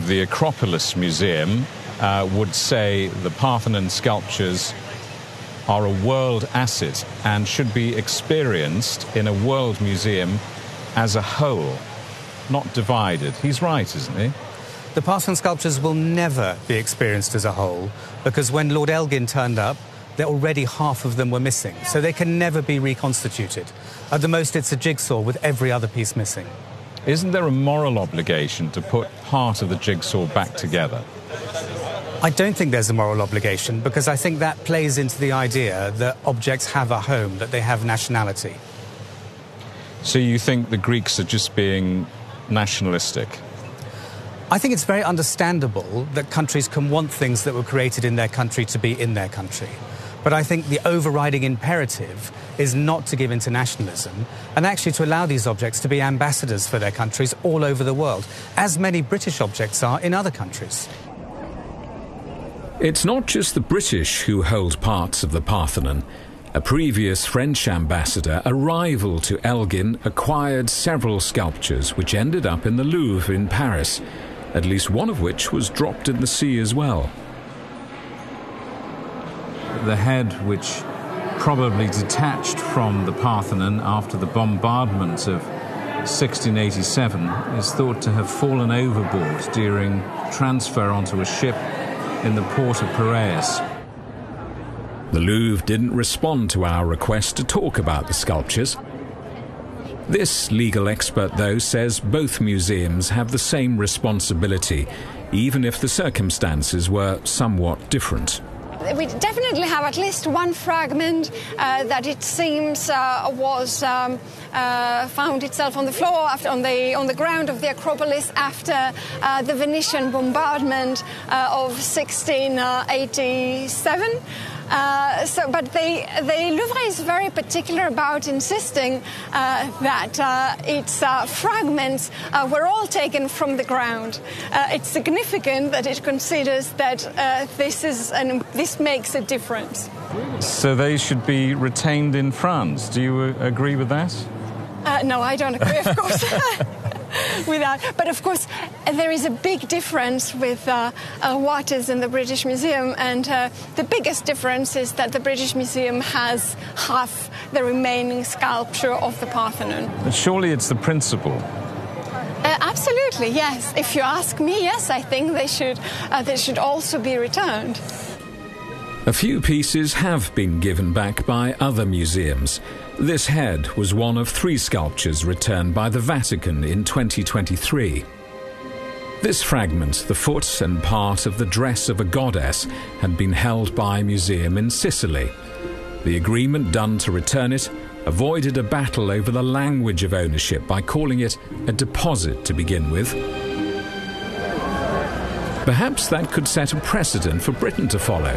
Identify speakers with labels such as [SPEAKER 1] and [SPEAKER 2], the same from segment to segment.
[SPEAKER 1] the Acropolis Museum would say the Parthenon sculptures are a world asset and should be experienced in a world museum as a whole, not divided. He's right, isn't he?
[SPEAKER 2] The Parthenon sculptures will never be experienced as a whole, because when Lord Elgin turned up, already half of them were missing, so they can never be reconstituted. At the most, it's a jigsaw with every other piece missing.
[SPEAKER 1] Isn't there a moral obligation to put part of the jigsaw back together?
[SPEAKER 2] I don't think there's a moral obligation, because I think that plays into the idea that objects have a home, that they have nationality.
[SPEAKER 1] So you think the Greeks are just being nationalistic?
[SPEAKER 2] I think it's very understandable that countries can want things that were created in their country to be in their country. But I think the overriding imperative is not to give in to nationalism and actually to allow these objects to be ambassadors for their countries all over the world, as many British objects are in other countries.
[SPEAKER 3] It's not just the British who hold parts of the Parthenon. A previous French ambassador, a rival to Elgin, acquired several sculptures which ended up in the Louvre in Paris, at least one of which was dropped in the sea as well.
[SPEAKER 1] The head, which probably detached from the Parthenon after the bombardment of 1687, is thought to have fallen overboard during transfer onto a ship in the port of Piraeus.
[SPEAKER 3] The Louvre didn't respond to our request to talk about the sculptures. This legal expert, though, says both museums have the same responsibility, even if the circumstances were somewhat different.
[SPEAKER 4] We definitely have at least one fragment that it seems was found itself on the floor, on the ground of the Acropolis after the Venetian bombardment of 1687. But the Louvre is very particular about insisting that its fragments were all taken from the ground. It's significant that it considers that this makes a difference.
[SPEAKER 1] So they should be retained in France. Do you agree with that?
[SPEAKER 4] No, I don't agree, of course. With that. But of course, there is a big difference with what is in the British Museum, and the biggest difference is that the British Museum has half the remaining sculpture of the Parthenon.
[SPEAKER 1] But surely it's the principle.
[SPEAKER 4] Absolutely, yes. If you ask me, yes, I think they should also be returned.
[SPEAKER 3] A few pieces have been given back by other museums. This head was one of 3 sculptures returned by the Vatican in 2023. This fragment, the foot and part of the dress of a goddess, had been held by a museum in Sicily. The agreement done to return it avoided a battle over the language of ownership by calling it a deposit to begin with. Perhaps that could set a precedent for Britain to follow.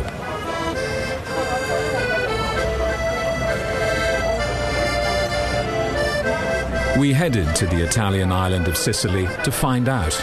[SPEAKER 3] We headed to the Italian island of Sicily to find out.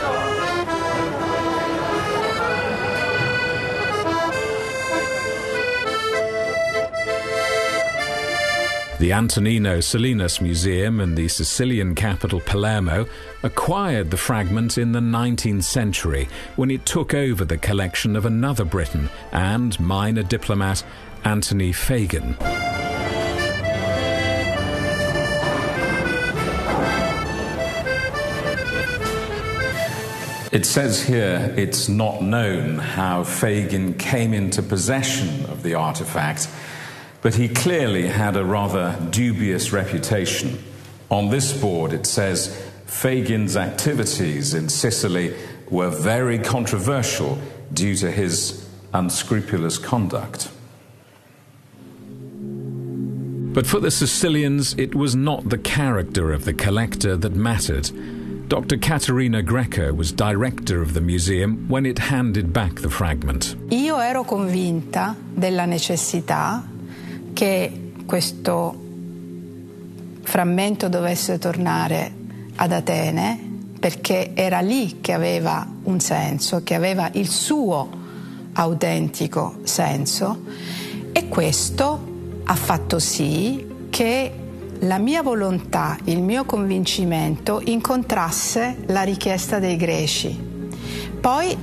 [SPEAKER 3] The Antonino Salinas Museum in the Sicilian capital Palermo acquired the fragment in the 19th century when it took over the collection of another Briton and minor diplomat, Anthony Fagan.
[SPEAKER 1] It says here it's not known how Fagan came into possession of the artifact, but he clearly had a rather dubious reputation. On this board it says Fagan's activities in Sicily were very controversial due to his unscrupulous conduct.
[SPEAKER 3] But for the Sicilians, it was not the character of the collector that mattered. Dr. Caterina Greco was director of the museum when it handed back the fragment.
[SPEAKER 5] Io ero convinta della necessità che questo frammento dovesse tornare ad Atene, perché era lì che aveva un senso, che aveva il suo autentico senso, e questo ha fatto sì che la mia volontà, il mio convincimento incontrasse la richiesta dei greci, Poi